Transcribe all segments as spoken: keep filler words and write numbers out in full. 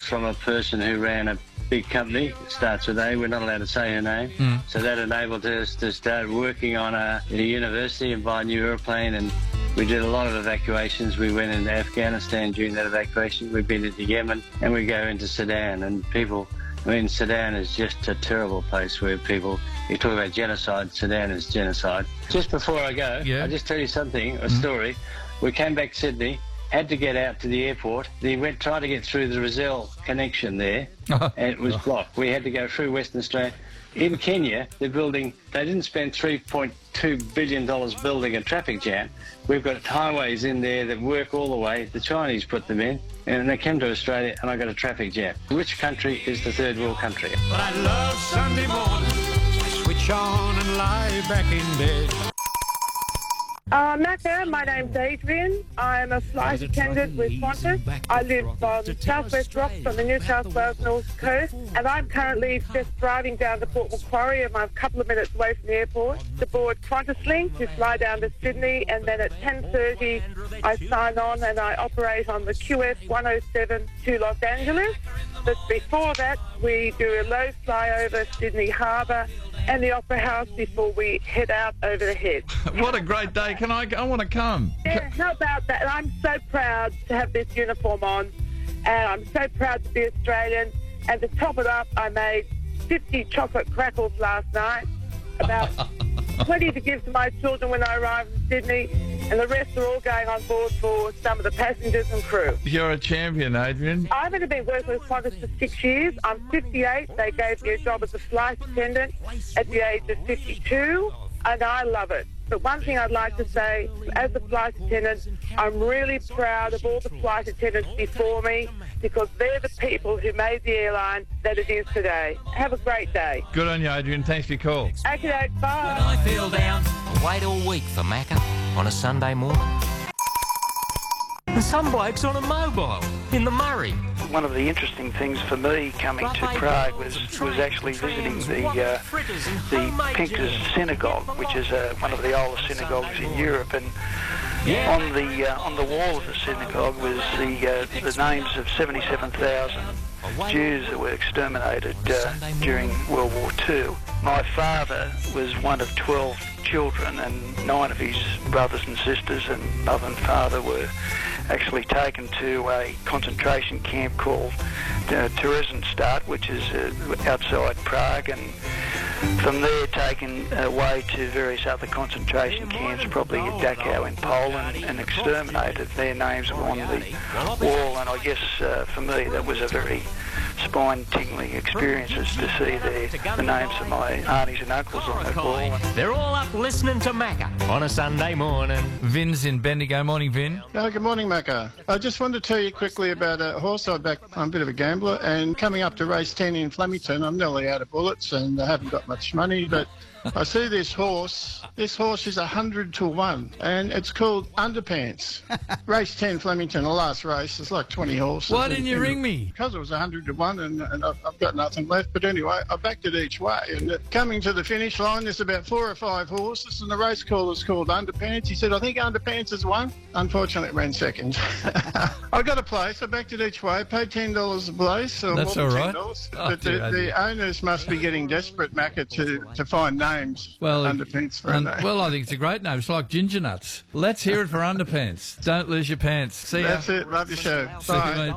from a person who ran a big company. It starts with A. We're not allowed to say her name. Mm. So that enabled us to start working on a, a university and buy a new airplane, and we did a lot of evacuations. We went into Afghanistan during that evacuation. We've been into Yemen, and we go into Sudan. And people, I mean, Sudan is just a terrible place where people, you talk about genocide, Sudan is genocide. Just before I go, yeah. I'll just tell you something, a mm. story. We came back to Sydney, had to get out to the airport. They went tried to get through the Rozelle connection there, and it was blocked. We had to go through Western Australia. In Kenya, they're building, they didn't spend three point two billion dollars building a traffic jam. We've got highways in there that work all the way. The Chinese put them in, and they came to Australia, and I got a traffic jam. Which country is the third world country? But I love Sunday morning. Switch on and lie back in bed. Uh, Macca, my name's Adrian. I'm a flight attendant with Qantas. I live on Southwest Rocks on the New South Wales North Coast, and I'm currently just driving down to Port Macquarie. I'm a couple of minutes away from the airport to board QantasLink to fly down to Sydney, and then at ten thirty I sign on and I operate on the Q S one oh seven to Los Angeles. But before that, we do a low flyover Sydney Harbour and the Opera House before we head out over the head. What a great day. Can I I want to come. Yeah, how about that? I'm so proud to have this uniform on, and I'm so proud to be Australian. And to top it up, I made fifty chocolate crackles last night, about twenty to give to my children when I arrived in Sydney, and the rest are all going on board for some of the passengers and crew. You're a champion, Adrian. I've only been working with Qantas for six years. I'm fifty-eight. They gave me a job as a flight attendant at the age of fifty-two, and I love it. But one thing I'd like to say, as a flight attendant, I'm really proud of all the flight attendants before me, because they're the people who made the airline that it is today. Have a great day. Good on you, Adrian. Thanks for your call. Okay, bye. When I feel down, I wait all week for Macca on a Sunday morning. And some bloke's on a mobile in the Murray. One of the interesting things for me coming to Prague was was actually visiting the uh, the Pinkas Synagogue, which is uh, one of the oldest synagogues in Europe, and on the uh, on the wall of the synagogue was the uh, the names of seventy-seven thousand Jews that were exterminated uh, during World War Two. My father was one of twelve children, and nine of his brothers and sisters and mother and father were actually taken to a concentration camp called uh, Theresienstadt, which is uh, outside Prague, and from there taken away to various other concentration camps, probably at Dachau in Poland, and exterminated. Their names were on the wall, and I guess uh, for me that was a very spine-tingling experience to see the, the names of my aunties and uncles on that wall. They're all up listening to Macca on a Sunday morning. Vin's in Bendigo. Morning, Vin. Oh, good morning, Macca. I just wanted to tell you quickly about a horse I back. I'm a bit of a gambler, and coming up to race ten in Flemington, I'm nearly out of bullets and I haven't got much money, but I see this horse. This horse is one hundred to one, and it's called Underpants. Race ten Flemington, the last race. There's like twenty horses. Why didn't you and, ring me? Because it was one hundred to one, and, and I've, I've got nothing left. But anyway, I backed it each way. And uh, coming to the finish line, there's about four or five horses, and the race caller's called Underpants. He said, I think Underpants has won. Unfortunately, it ran second. I got a place. I backed it each way. Paid ten dollars a place. Or That's more than all right. ten dollars. Oh, but the, dear, the owners must be getting desperate, Macca, to, to find names. Well, Underpants for un- a name. well, I think it's a great name. It's like Ginger Nuts. Let's hear it for Underpants. Don't lose your pants. See ya. That's it. Love your show. Bye.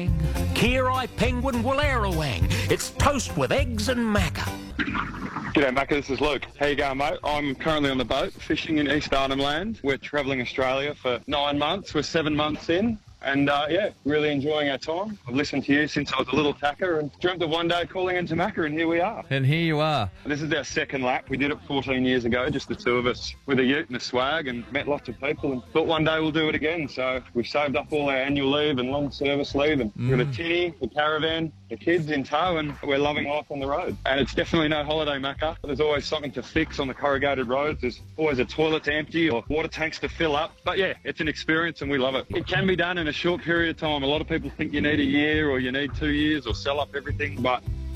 Kirai Penguin Willarawang. It's toast with eggs and Macca. G'day Macca, this is Luke. How you going, mate? I'm currently on the boat fishing in East Arnhem Land. We're travelling Australia for nine months. We're seven months in. And, uh, yeah, really enjoying our time. I've listened to you since I was a little tacker and dreamt of one day calling into Macca, and here we are. And here you are. This is our second lap. We did it fourteen years ago, just the two of us with a ute and a swag, and met lots of people and thought one day we'll do it again. So we've saved up all our annual leave and long service leave, and mm. we've got a tinny, the caravan, the kids in tow, and we're loving life on the road. And it's definitely no holiday, Macca. There's always something to fix on the corrugated roads. There's always a toilet to empty or water tanks to fill up. But, yeah, it's an experience and we love it. It can be done in a short period of time. A lot of people think you need a year or you need two years or sell up everything, but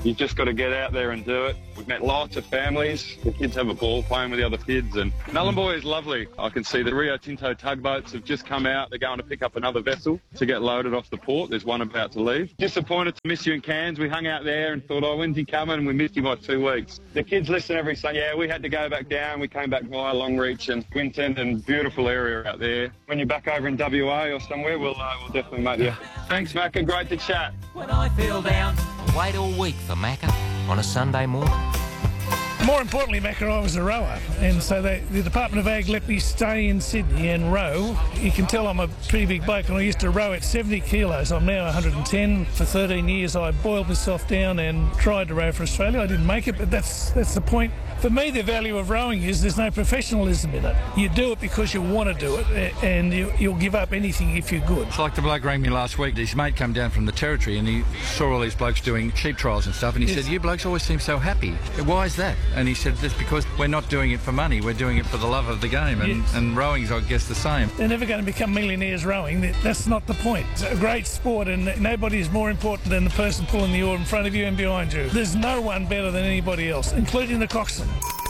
You've just got to get out there and do it. We've met lots of families. The kids have a ball playing with the other kids, and Nullarbor is lovely. I can see the Rio Tinto tugboats have just come out. They're going to pick up another vessel to get loaded off the port. There's one about to leave. Disappointed to miss you in Cairns. We hung out there and thought, oh, when's he coming? And we missed you by two weeks. The kids listen every Sunday. Yeah, we had to go back down. We came back via Longreach and Winton, and beautiful area out there. When you're back over in W A or somewhere, we'll, uh, we'll definitely make the effort. Thanks, Macca. Great to chat. When I feel down, I wait all week for Macca on a Sunday morning. More importantly, Macca, I was a rower, and so they, the Department of Ag let me stay in Sydney and row. You can tell I'm a pretty big bloke, and I used to row at seventy kilos. I'm now one hundred ten. For thirteen years, I boiled myself down and tried to row for Australia. I didn't make it, but that's that's the point. For me, the value of rowing is there's no professionalism in it. You do it because you want to do it, and you, you'll give up anything if you're good. It's like the bloke rang me last week. His mate come down from the Territory, and he saw all these blokes doing sheep trials and stuff, and he yes. said, you blokes always seem so happy. Why is that? And he said, that's because we're not doing it for money. We're doing it for the love of the game, and, yes. and rowing's, I guess, the same. They're never going to become millionaires rowing. That's not the point. It's a great sport, and nobody is more important than the person pulling the oar in front of you and behind you. There's no one better than anybody else, including the coxswain.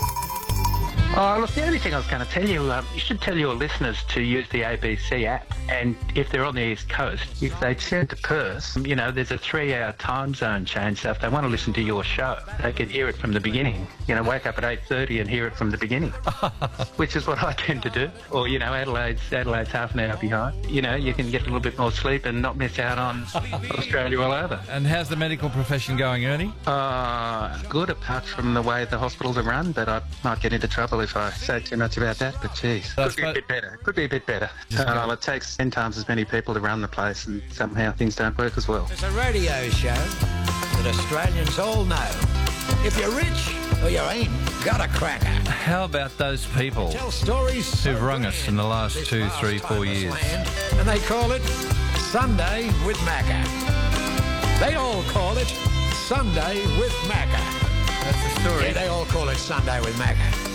Oh, look, the only thing I was going to tell you, um, you should tell your listeners to use the A B C app. And if they're on the East Coast, if they send to Perth, you know, there's a three-hour time zone change. So if they want to listen to your show, they can hear it from the beginning. You know, wake up at eight thirty and hear it from the beginning, which is what I tend to do. Or, you know, Adelaide's, Adelaide's half an hour behind. You know, you can get a little bit more sleep and not miss out on Australia all over. And how's the medical profession going, Ernie? Uh, good, apart from the way the hospitals are run, but I might get into trouble if I say too much about that, but geez, could be a bit better. Could be a bit better. Uh, well, it takes ten times as many people to run the place, and somehow things don't work as well. It's a radio show that Australians all know. If you're rich or you ain't got a cracker. How about those people Tell stories who've rung us in the last two, three, four years? Land, and they call it Sunday with Macca. They all call it Sunday with Macca. That's the story. Yeah, they all call it Sunday with Macca.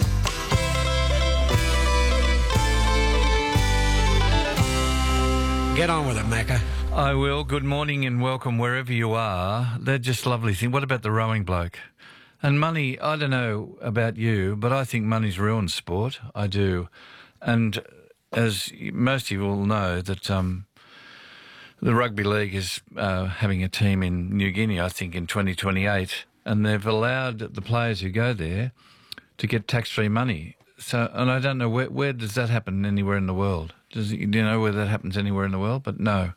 Get on with it, Macca. I will. Good morning and welcome wherever you are. They're just lovely things. What about the rowing bloke? And money, I don't know about you, but I think money's ruined sport. I do. And as most of you will know, that um, the Rugby League is uh, having a team in New Guinea, I think, in twenty twenty-eight, and they've allowed the players who go there to get tax-free money. So, and I don't know, where, where does that happen anywhere in the world? Does, do you know where that happens anywhere in the world? But no.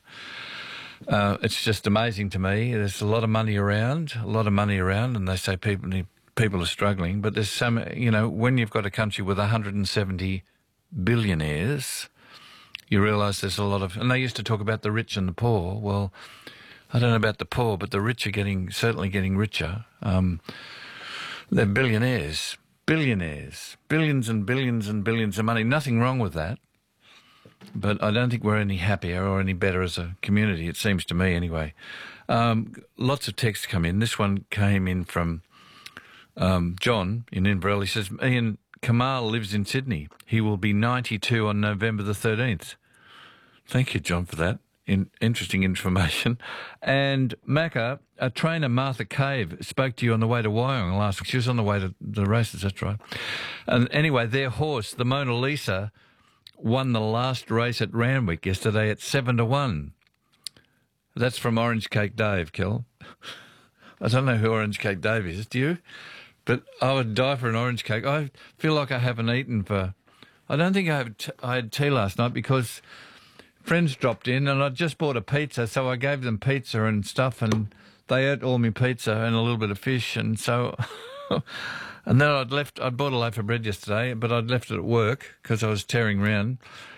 Uh, it's just amazing to me. There's a lot of money around, a lot of money around, and they say people people are struggling. But there's some, you know, when you've got a country with one hundred seventy billionaires, you realise there's a lot of, and they used to talk about the rich and the poor. Well, I don't know about the poor, but the rich are getting, certainly getting richer. Um, they're billionaires, billionaires, billions and billions and billions of money. Nothing wrong with that. But I don't think we're any happier or any better as a community, it seems to me anyway. Um, lots of texts come in. This one came in from um, John in Inverell. He says, Ian, Kamal lives in Sydney. He will be ninety-two on November the thirteenth. Thank you, John, for that. In, interesting information. And Macca, a trainer, Martha Cave, spoke to you on the way to Wyong last week. She was on the way to the races, that's right. And anyway, their horse, the Mona Lisa, won the last race at Randwick yesterday at seven to one. That's from Orange Cake Dave, Kel. I don't know who Orange Cake Dave is, do you? But I would die for an orange cake. I feel like I haven't eaten for... I don't think I, have t- I had tea last night because friends dropped in and I just bought a pizza, so I gave them pizza and stuff, and they ate all my pizza and a little bit of fish, and so... And then I'd left, I'd bought a loaf of bread yesterday, but I'd left it at work because I was tearing around.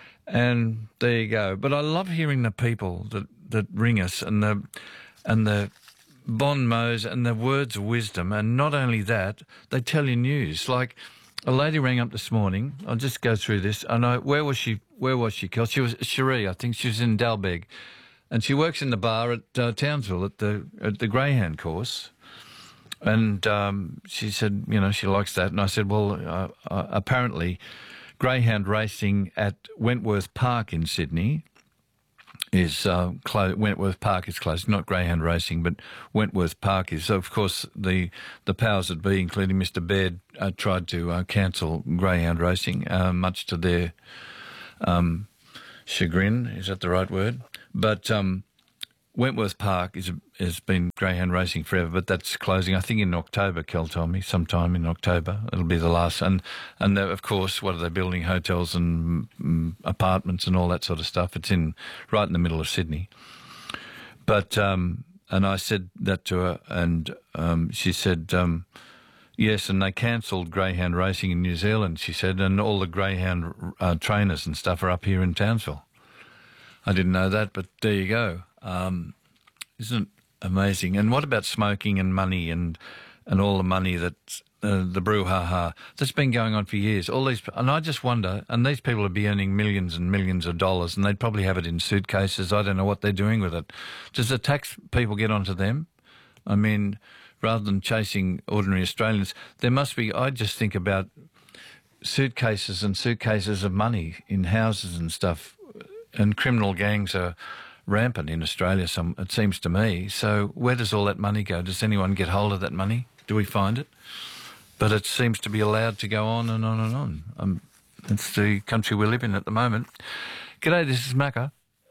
And there you go. But I love hearing the people that, that ring us and the and the bon mots and the words of wisdom. And not only that, they tell you news. Like a lady rang up this morning. I'll just go through this. I know, where was she? Where was she, Kel? She was Cherie, I think. She was in Dalbeg. And she works in the bar at uh, Townsville at the at the Greyhound course. And um, she said, you know, she likes that. And I said, well, uh, uh, apparently greyhound racing at Wentworth Park in Sydney is uh, clo- Wentworth Park is closed, not greyhound racing, but Wentworth Park is. So, of course, the, the powers that be, including Mister Baird, uh, tried to uh, cancel greyhound racing, uh, much to their um, chagrin. Is that the right word? But um, Wentworth Park is has been greyhound racing forever, but that's closing, I think, in October, Kel told me, sometime in October. It'll be the last. And, and uh, of course, what are they building? Hotels and mm, apartments and all that sort of stuff. It's in right in the middle of Sydney. But, um, and I said that to her, and um, she said, um, yes, and they cancelled greyhound racing in New Zealand, she said, and all the greyhound uh, trainers and stuff are up here in Townsville. I didn't know that, but there you go. Um, isn't it amazing? And what about smoking and money and and all the money that uh, the brouhaha that's been going on for years? All these, and I just wonder. And these people would be earning millions and millions of dollars, and they'd probably have it in suitcases. I don't know what they're doing with it. Does the tax people get onto them? I mean, rather than chasing ordinary Australians, there must be. I just think about suitcases and suitcases of money in houses and stuff, and criminal gangs are rampant in Australia, some it seems to me. So where does all that money go? Does anyone get hold of that money? Do we find it? But it seems to be allowed to go on and on and on. Um, it's the country we live in at the moment. G'day, this is Macca.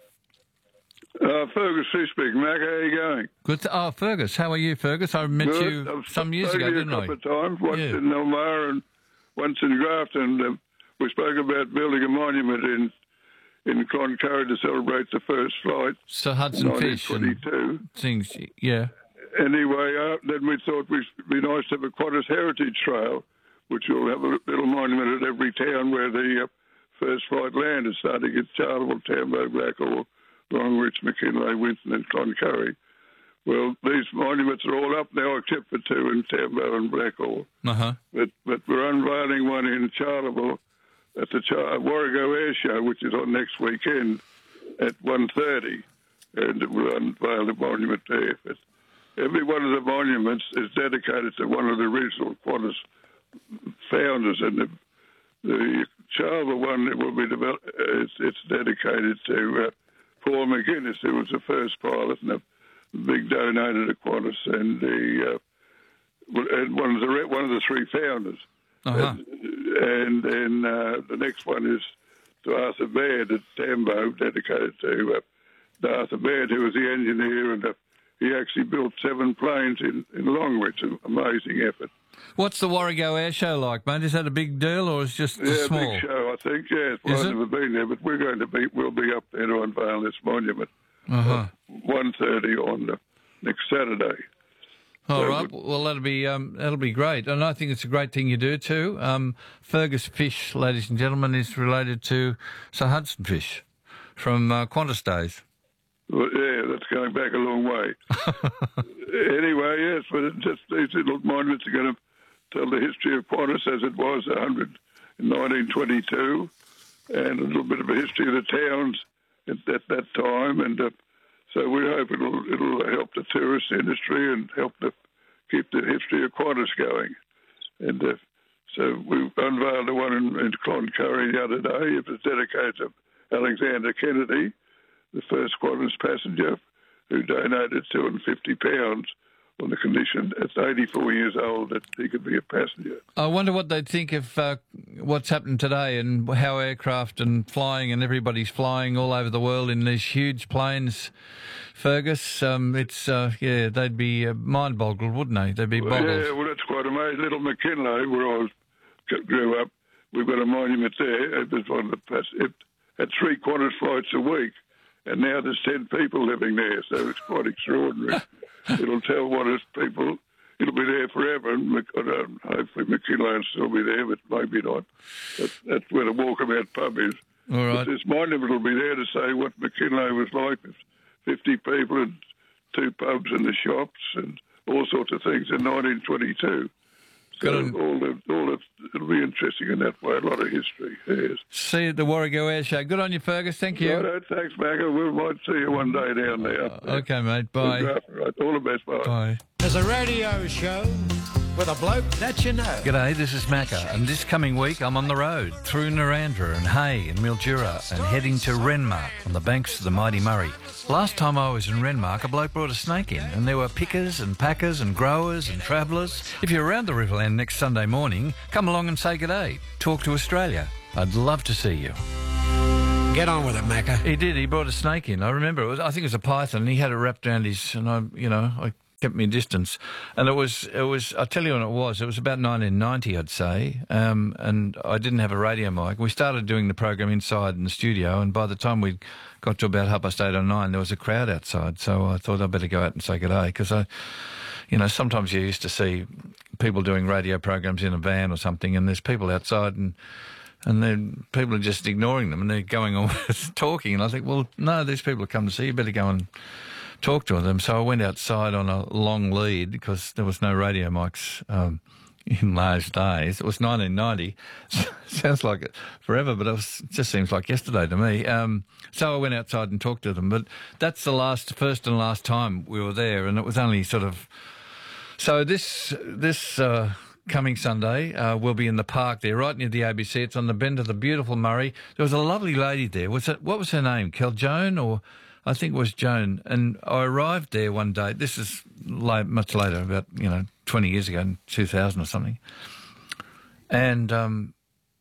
Uh, Fergus speaking. Macca, how are you going? Good. Th- oh, Fergus, how are you, Fergus? I met Good. you I've some years ago, you didn't a I? couple of times, once Yeah. in Elmar and once in Grafton. Uh, we spoke about building a monument in in Cloncurry to celebrate the first flight. So Hudson Fish and things, yeah. Anyway, uh, then we thought it'd be nice to have a Qantas Heritage Trail, which will have a little monument at every town where the uh, first flight landed, starting at Charleville, Tambo, Blackall, Longreach, McKinley, Winton and Cloncurry. Well, these monuments are all up now except for two in Tambo and Blackall. Uh-huh. But, but we're unveiling one in Charleville at the Char- Warrego Air Show, which is on next weekend at one thirty, and we'll unveil the monument there. But every one of the monuments is dedicated to one of the original Qantas founders, and the, the Charleville one it will be developed, it's, it's dedicated to uh, Paul McGuinness, who was the first pilot and a big donator to Qantas, and the uh, and one of the one of the three founders. Uh-huh. And, and then uh, the next one is to Arthur Baird at Tambo, dedicated to uh, Arthur Baird, who was the engineer, and uh, he actually built seven planes in, in Longreach, an amazing effort. What's the Warrego Air Show like, mate? Is that a big deal or is it just yeah, small? Yeah, big show, I think, yeah. Well, I've never been there, but we're going to be, we'll be up there to unveil this monument. Uh-huh. one thirty on the next Saturday. All so right. Well, that'll be um, that'll be great, and I think it's a great thing you do too. Um, Fergus Fish, ladies and gentlemen, is related to Sir Hudson Fish from uh, Qantas days. Well, yeah, that's going back a long way. Anyway, yes, but it's just these little monuments are going to tell the history of Qantas as it was one hundred in nineteen twenty-two, and a little bit of a history of the towns at, at that time, and. Uh, So we hope it'll it'll help the tourist industry and help the, keep the history of Qantas going. And uh, so we unveiled the one in, in Cloncurry the other day. It was dedicated to Alexander Kennedy, the first Qantas passenger, who donated two hundred fifty pounds on the condition at eighty-four years old that he could be a passenger. I wonder what they'd think of uh, what's happened today and how aircraft and flying and everybody's flying all over the world in these huge planes, Fergus. Um, it's, uh, yeah, they'd be uh, mind-boggled, wouldn't they? They'd be boggled. Yeah, well, that's quite amazing. Little McKinley, where I was, grew up, we've got a monument there. It was one of the, it had three Qantas flights a week, and now there's ten people living there, so it's quite extraordinary. It'll tell what is people. It'll be there forever, and uh, hopefully McKinley will still be there, but maybe not. But that's where the Walkabout pub is. All right. But this monument will be there to say what McKinley was like. There's fifty people and two pubs and the shops and all sorts of things in nineteen twenty-two. So all the, all the, it'll be interesting in that way. A lot of history. Yes. See you at the Warrego Air Show. Good on you, Fergus. Thank you. Right, thanks, Macca. We might see you one day down there. Uh, okay, mate. Bye. Right. All the best. Bye. Bye. There's a radio show with a bloke that you know. G'day, this is Macca, and this coming week I'm on the road through Narrandera and Hay and Mildura and heading to Renmark on the banks of the mighty Murray. Last time I was in Renmark, a bloke brought a snake in, and there were pickers and packers and growers and travellers. If you're around the Riverland next Sunday morning, come along and say g'day. Talk to Australia. I'd love to see you. Get on with it, Macca. He did. He brought a snake in. I remember. It was, I think it was a python. He had it wrapped around his, and I, you know, I kept me distance. And it was, it was. I tell you when it was. It was about nineteen ninety, I'd say. Um, and I didn't have a radio mic. We started doing the program inside in the studio, and by the time we got to about half past eight or nine, there was a crowd outside. So I thought I'd better go out and say g'day, because I, you know, sometimes you used to see people doing radio programs in a van or something, and there's people outside and. And then people are just ignoring them and they're going on talking. And I think, well, no, these people have come to see you. You better go and talk to them. So I went outside on a long lead because there was no radio mics um, in those days. It was nineteen ninety. Sounds like it forever, but it, was, it just seems like yesterday to me. Um, so I went outside and talked to them. But that's the last, first and last time we were there. And it was only sort of... So this... this uh, coming Sunday, uh, we'll be in the park there, right near the A B C. It's on the bend of the beautiful Murray. There was a lovely lady there. Was it, what was her name? Kel Joan, or I think it was Joan. And I arrived there one day. This is late, much later, about, you know, twenty years ago, in two thousand or something. And um,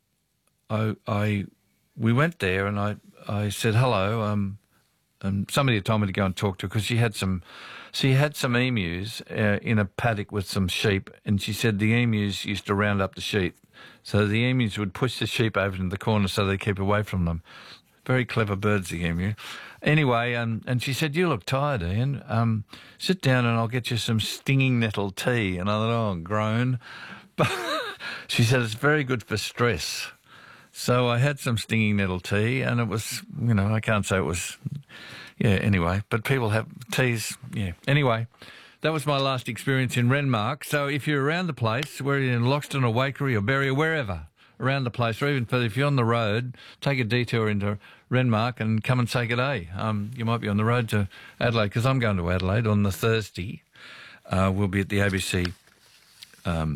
I, I, we went there, and I, I said hello. Um, and somebody had told me to go and talk to her because she had some. She had some emus uh, in a paddock with some sheep, and she said the emus used to round up the sheep. So the emus would push the sheep over into the corner so they keep away from them. Very clever birds, the emu. Anyway, um, and she said, you look tired, Ian. Um, sit down and I'll get you some stinging nettle tea. And I thought, oh, groan. But she said it's very good for stress. So I had some stinging nettle tea, and it was, you know, I can't say it was... Yeah, anyway, but people have teas, yeah. Anyway, that was my last experience in Renmark. So if you're around the place, whether you're in Loxton or Waikerie or Berry or wherever around the place, or even if you're on the road, take a detour into Renmark and come and say g'day. Um, you might be on the road to Adelaide, because I'm going to Adelaide on the Thursday. Uh, we'll be at the A B C um,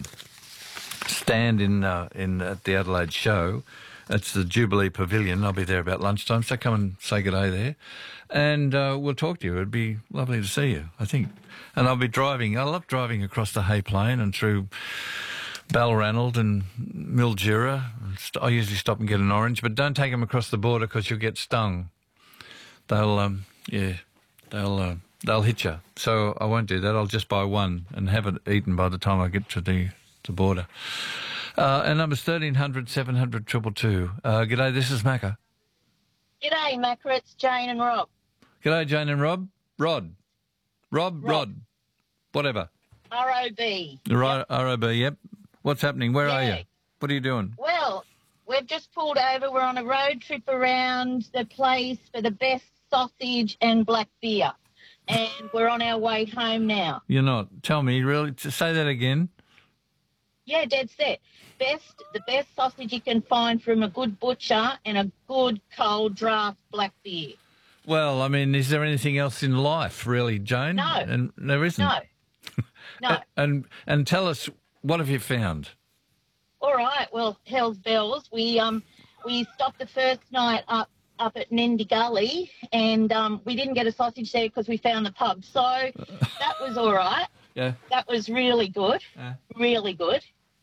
stand in uh, in at the Adelaide show. It's the Jubilee Pavilion. I'll be there about lunchtime, so come and say g'day there. And uh, we'll talk to you. It'd be lovely to see you, I think. And I'll be driving. I love driving across the Hay Plain and through Balranald and Mildura. I usually stop and get an orange, but don't take them across the border because you'll get stung. They'll, um, yeah, they'll uh, they'll hit you. So I won't do that. I'll just buy one and have it eaten by the time I get to the, the border. Uh, and number's thirteen hundred, seven hundred, two two two. Uh, g'day, this is Macca. G'day, Macca. It's Jane and Rob. G'day, Jane and Rob. Rod. Rob, Rod. Rob. Whatever. R O B. Right, yep. R O B, yep. What's happening? Where yeah. are you? What are you doing? Well, we've just pulled over. We're on a road trip around the place for the best sausage and black beer. And we're on our way home now. You're not. Tell me, really? Say that again. Yeah, dead set. Best, the best sausage you can find from a good butcher and a good cold draft black beer. Well, I mean, is there anything else in life, really, Jane? No. And there isn't. No. No. and and tell us, what have you found? All right. Well, hell's bells. We um we stopped the first night up up at Nendy Gully, and um we didn't get a sausage there because we found the pub. So that was all right. Yeah. That was really good. Yeah. Really good.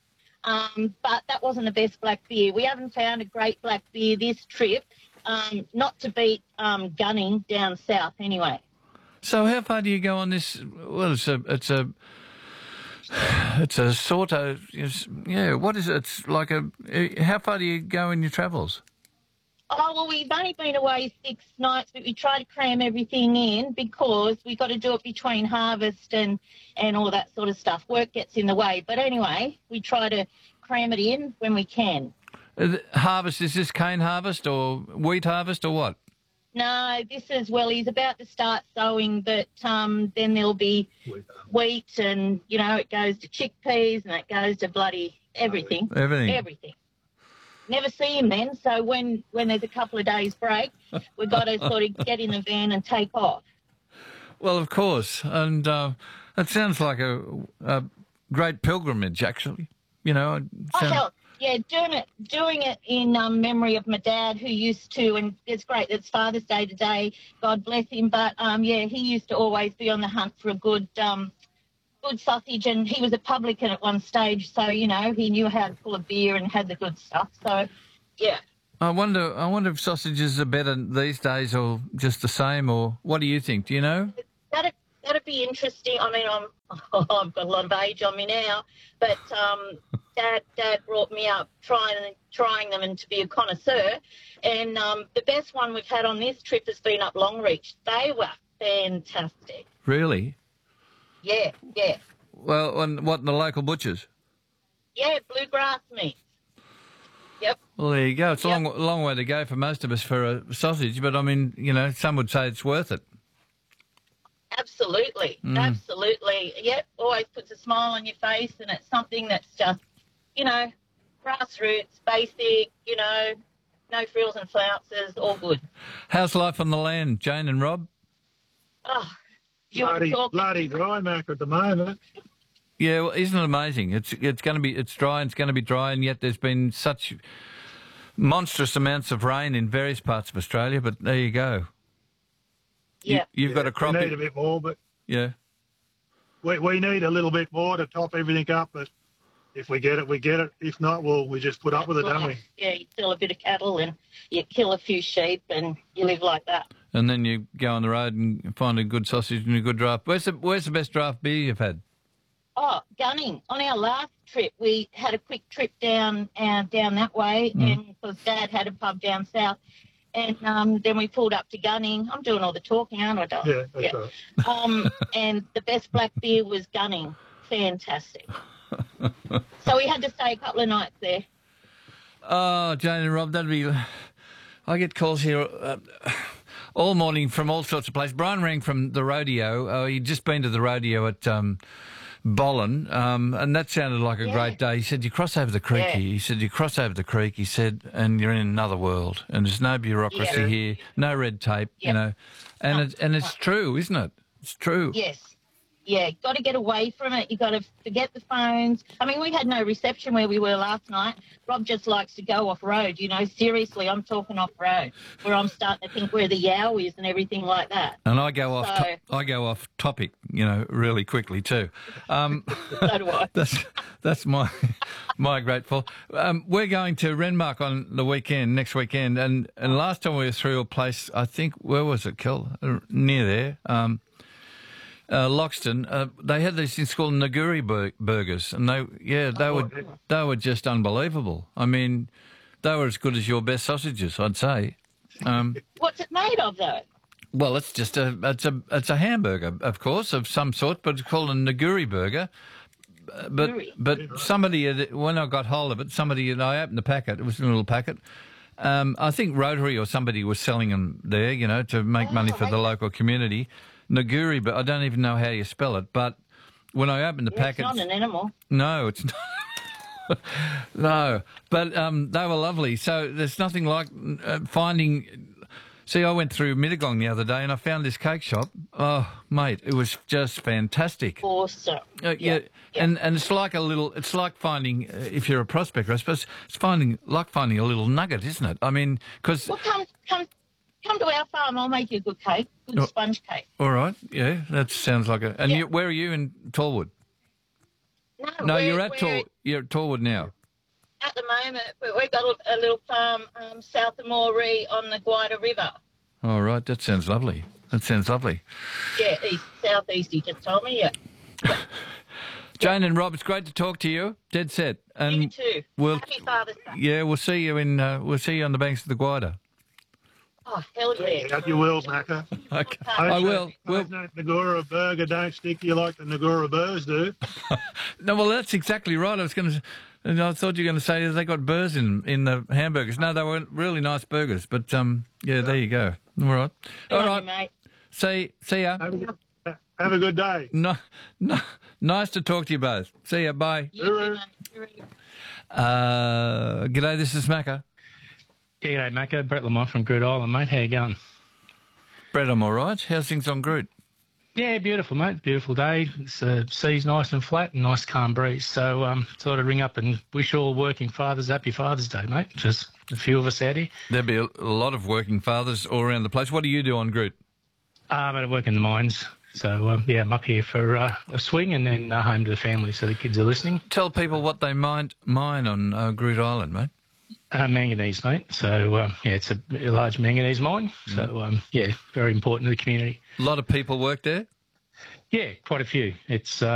Um, but that wasn't the best black beer. We haven't found a great black beer this trip, um, not to beat um, Gunning down south anyway. So how far do you go on this? Well, it's a, it's a, it's a sort of, yeah, what is it? It's like a, how far do you go in your travels? Oh, well, we've only been away six nights, but we try to cram everything in because we've got to do it between harvest and, and all that sort of stuff. Work gets in the way. But anyway, we try to cram it in when we can. Uh, harvest, is this cane harvest or wheat harvest or what? No, this is, well, he's about to start sowing, but um, then there'll be wheat and, you know, it goes to chickpeas and it goes to bloody everything. Everything. Everything. Never see him then, so when, when there's a couple of days break, we've got to sort of get in the van and take off. Well, of course, and uh, it sounds like a, a great pilgrimage, actually. You know. Oh, sound- hell, yeah, doing it, doing it in um, memory of my dad, who used to, and it's great. It's Father's Day today. God bless him. But um, yeah, he used to always be on the hunt for a good, um, good sausage, and he was a publican at one stage, so you know he knew how to pull a beer and had the good stuff. So, yeah. I wonder. I wonder if sausages are better these days, or just the same, or what do you think? Do you know? That'd, that'd be interesting. I mean, I'm, I've got a lot of age on me now, but um, Dad, Dad brought me up trying trying them and to be a connoisseur. And um, the best one we've had on this trip has been up Longreach. They were fantastic. Really? Yeah, yeah. Well, and what, the local butchers? Yeah, bluegrass meat. Yep. Well, there you go. It's Yep. a long, long way to go for most of us for a sausage, but I mean, you know, some would say it's worth it. Absolutely, Mm. absolutely. Yep, always puts a smile on your face, and it's something that's just, you know, grassroots, basic, you know, no frills and flounces, all good. How's life on the land, Jane and Rob? Oh, you want to Bloody, talk? bloody dry, Mac, at the moment. Yeah, well, isn't it amazing? It's it's going to be it's dry and it's going to be dry, and yet there's been such monstrous amounts of rain in various parts of Australia. But there you go. Yeah, you, have got a crop. We need a bit more, but Yeah. we, we need a little bit more to top everything up. But if we get it, we get it. If not, well, we just put up with it, don't we? Yeah, you sell a bit of cattle and you kill a few sheep and you live like that. And then you go on the road and find a good sausage and a good draft. Where's the Where's the best draft beer you've had? Oh, Gunning. On our last trip, we had a quick trip down uh, down that way, Mm. and because Dad had a pub down south, and um, then we pulled up to Gunning. I'm doing all the talking, aren't I, Doc? Yeah, that's right. Um, and the best black beer was Gunning. Fantastic. So we had to stay a couple of nights there. Oh, Jane and Rob, that'd be. I get calls here uh, all morning from all sorts of places. Brian rang from the rodeo. Uh, he'd just been to the rodeo at um, Bollen, um, and that sounded like a Yeah. great day. He said, "You cross over the creek Yeah. here." He said, "You cross over the creek." He said, "And you're in another world, and there's no bureaucracy Yeah. here, no red tape, Yeah. you know." And No, it's and it's true, isn't it? It's true. Yes. Yeah, got to get away from it. You got to forget the phones. I mean, we had no reception where we were last night. Rob just likes to go off road, you know. Seriously, I'm talking off road, where I'm starting to think where the yow is and everything like that. And I go off. So- To- I go off topic, you know, really quickly too. Um, So do I. that's that's my my grateful. Um, we're going to Renmark on the weekend, next weekend, and, and last time we were through a place, I think, where was it, Kel? Uh, Near there, um, uh, Loxton. Uh, they had these things called Naguri bur- burgers, and they, yeah, they were they were just unbelievable. I mean, they were as good as your best sausages, I'd say. Um, What's it made of, though? Well, it's just a it's a it's a hamburger, of course, of some sort, but it's called a naguri burger. Uh, But Naguri. but somebody had- when I got hold of it, somebody and I opened the packet. It was in a little packet. Um, I think Rotary or somebody was selling them there, you know, to make money for the local community. Naguri, but I don't even know how you spell it. But when I opened the Yeah, packet, it's not an animal. no, it's not. No, but um, they were lovely. So there's nothing like uh, finding. See, I went through Mittagong the other day and I found this cake shop. Oh, mate, it was just fantastic. Awesome. Uh, yeah, and and it's like a little. It's like finding, uh, if you're a prospector, I suppose it's finding like finding a little nugget, isn't it? I mean, because Well, come, come, come to our farm. I'll make you a good cake, good Oh. sponge cake. all right, yeah, that sounds like a. And Yeah. you, where are you in Tallwood? No, No, we're- you're at we're Tall. You're at Tallwood now. At the moment, we- we've got a, a little farm um, south of Moree on the Guida River. All right, that sounds lovely. That sounds lovely. Yeah, east, southeast, he just told me, yeah. Jane and Rob, it's great to talk to you. Dead set. And You too. We'll, Happy Father's Day. yeah, we'll see you in. Uh, we'll see you on the banks of the Guida. Oh, hell yeah. Out you will, Macca. Okay, I will. Well, That Nagura burger don't stick to you like the Nagura burrs do. no, well, that's exactly right. I was going to. And I thought you were going to say they got burrs in in the hamburgers. No, they were really nice burgers. But um, yeah, there you go. All right, Good all on right. you, mate. See, see ya. Have a good, have a good day. No, no, nice to talk to you both. See ya. Bye. You too, mate. Uh, g'day. This is Macca. Yeah, g'day, Macca. Brett Lamont from Groot Island, mate. How you going? Brett, I'm all right. How's things on Groot? Yeah, beautiful, mate. Beautiful day. It's, uh, sea's nice and flat and nice calm breeze. So um, thought I'd ring up and wish all working fathers happy Father's Day, mate. Just a few of us out here. There'll be a, a lot of working fathers all around the place. What do you do on Groot? Um, I work in the mines. So, um, yeah, I'm up here for uh, a swing and then uh, home to the family so the kids are listening. Tell people what they mine, mine on uh, Groot Island, mate. Uh, manganese, mate. So, uh, yeah, it's a, a large manganese mine. Mm. So, um, yeah, very important to the community. A lot of people work there? Yeah, quite a few. It's uh,